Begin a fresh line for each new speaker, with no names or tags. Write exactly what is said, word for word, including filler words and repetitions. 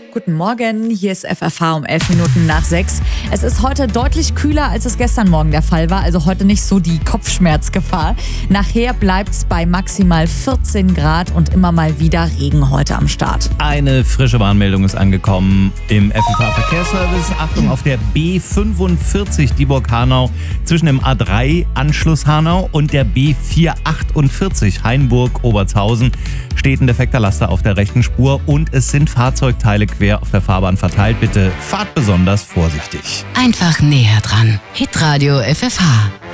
Guten Morgen, hier ist F F H um elf Minuten nach sechs. Es ist heute deutlich kühler, als es gestern Morgen der Fall war, also heute nicht so die Kopfschmerzgefahr. Nachher bleibt es bei maximal vierzehn Grad und immer mal wieder Regen heute am Start.
Eine frische Warnmeldung ist angekommen im F F H-Verkehrsservice. Achtung auf der B fünfundvierzig Dieburg-Hanau zwischen dem A drei Anschluss Hanau und der B vierhundertachtundvierzig Hainburg-Obertshausen steht ein defekter Laster auf der rechten Spur und es sind Fahrzeugteile quer auf der Fahrbahn verteilt. Bitte fahrt besonders vorsichtig.
Einfach näher dran. Hitradio F F H.